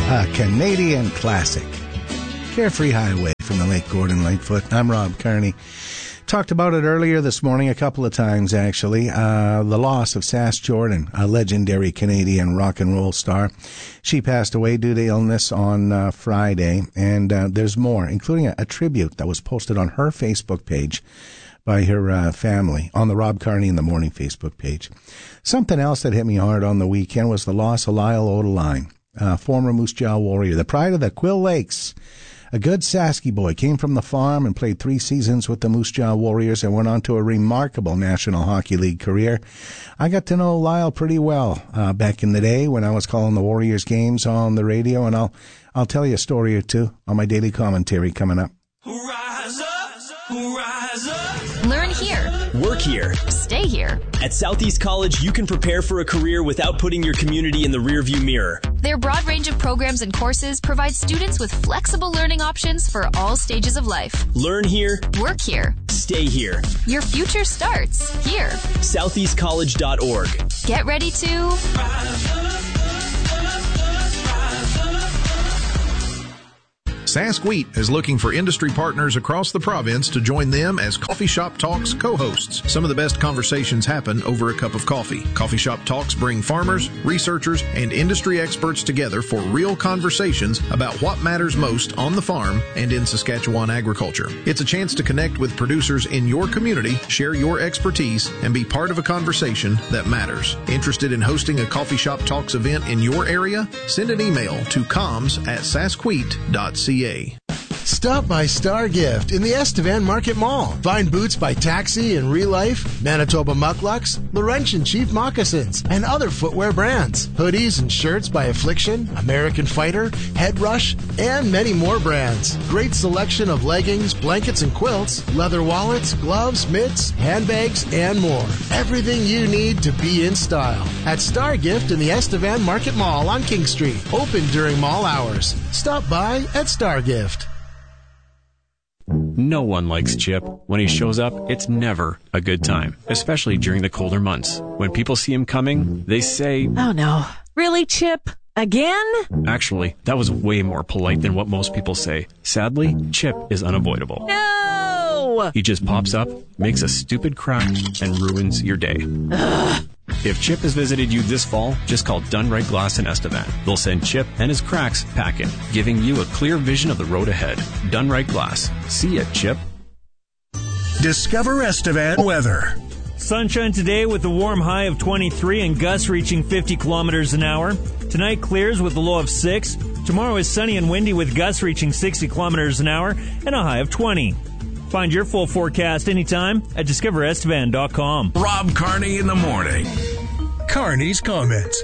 A Canadian classic. Carefree Highway from the late Gordon Lightfoot. I'm Rob Kearney. Talked about it earlier this morning a couple of times, actually. The loss of Sass Jordan, a legendary Canadian rock and roll star. She passed away due to illness on Friday, and there's more, including a tribute that was posted on her Facebook page by her family, on the Rob Kearney in the Morning Facebook page. Something else that hit me hard on the weekend was the loss of Lyle Odeline, former Moose Jaw Warrior, the pride of the Quill Lakes. A good Sasky boy, came from the farm and played 3 seasons with the Moose Jaw Warriors and went on to a remarkable National Hockey League career. I got to know Lyle pretty well back in the day when I was calling the Warriors games on the radio, and I'll tell you a story or two on my daily commentary coming up. Rise up, rise up. Learn here. Work here. Stay here. At Southeast College, you can prepare for a career without putting your community in the rearview mirror. Their broad range of programs and courses provide students with flexible learning options for all stages of life. Learn here. Work here. Stay here. Your future starts here. SoutheastCollege.org. Get ready to Rise up. Sask Wheat is looking for industry partners across the province to join them as Coffee Shop Talks co-hosts. Some of the best conversations happen over a cup of coffee. Coffee Shop Talks bring farmers, researchers, and industry experts together for real conversations about what matters most on the farm and in Saskatchewan agriculture. It's a chance to connect with producers in your community, share your expertise, and be part of a conversation that matters. Interested in hosting a Coffee Shop Talks event in your area? Send an email to comms@saskwheat.ca. Stop by Star Gift in the Estevan Market Mall. Find boots by Taxi and Real Life, Manitoba Mucklucks, Laurentian Chief Moccasins, and other footwear brands. Hoodies and shirts by Affliction, American Fighter, Head Rush, and many more brands. Great selection of leggings, blankets and quilts, leather wallets, gloves, mitts, handbags, and more. Everything you need to be in style. At Star Gift in the Estevan Market Mall on King Street. Open during mall hours. Stop by at Star Gift. No one likes Chip. When he shows up, it's never a good time, especially during the colder months. When people see him coming, they say, "Oh no, really, Chip? Again?" Actually, that was way more polite than what most people say. Sadly, Chip is unavoidable. No! He just pops up, makes a stupid crack, and ruins your day. Ugh. If Chip has visited you this fall, just call Dunright Glass in Estevan. They'll send Chip and his cracks packing, giving you a clear vision of the road ahead. Dunright Glass. See ya, Chip. Discover Estevan weather. Sunshine today with a warm high of 23 and gusts reaching 50 kilometers an hour. Tonight clears with a low of 6. Tomorrow is sunny and windy with gusts reaching 60 kilometers an hour and a high of 20. Find your full forecast anytime at discoverestevan.com. Rob Kearney in the morning. Kearney's comments.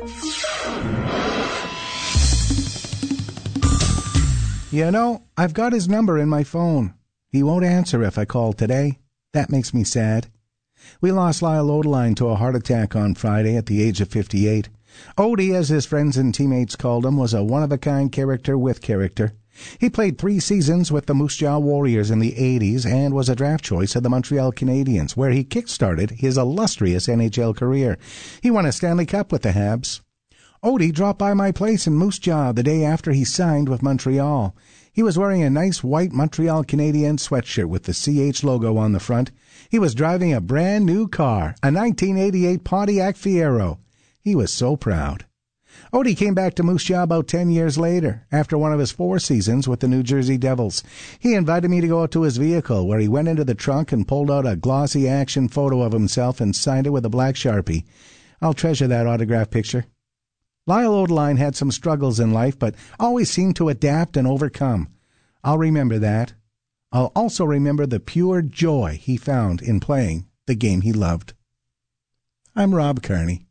You know, I've got his number in my phone. He won't answer if I call today. That makes me sad. We lost Lyle Odeline to a heart attack on Friday at the age of 58. Odie, as his friends and teammates called him, was a one-of-a-kind character with character. He played 3 seasons with the Moose Jaw Warriors in the 80s and was a draft choice of the Montreal Canadiens, where he kick-started his illustrious NHL career. He won a Stanley Cup with the Habs. Odie dropped by my place in Moose Jaw the day after he signed with Montreal. He was wearing a nice white Montreal Canadiens sweatshirt with the CH logo on the front. He was driving a brand new car, a 1988 Pontiac Fiero. He was so proud. Odie came back to Moose Jaw about 10 years later, after one of his 4 seasons with the New Jersey Devils. He invited me to go out to his vehicle, where he went into the trunk and pulled out a glossy action photo of himself and signed it with a black Sharpie. I'll treasure that autograph picture. Lyle Odeline had some struggles in life, but always seemed to adapt and overcome. I'll remember that. I'll also remember the pure joy he found in playing the game he loved. I'm Rob Kearney.